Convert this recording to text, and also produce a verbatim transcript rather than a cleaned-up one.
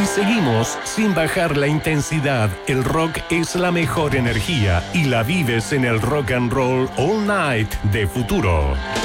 seguimos sin bajar la intensidad. El rock es la mejor energía y la vives en el Rock and Roll All Night de Futuro.